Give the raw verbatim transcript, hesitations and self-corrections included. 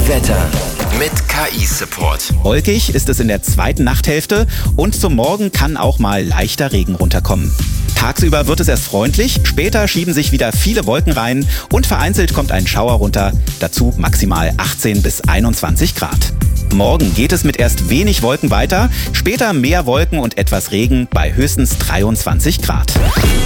Wetter mit K I-Support. Wolkig ist es in der zweiten Nachthälfte und zum Morgen kann auch mal leichter Regen runterkommen. Tagsüber wird es erst freundlich, später schieben sich wieder viele Wolken rein und vereinzelt kommt ein Schauer runter, dazu maximal achtzehn bis einundzwanzig Grad. Morgen geht es mit erst wenig Wolken weiter, später mehr Wolken und etwas Regen bei höchstens dreiundzwanzig Grad.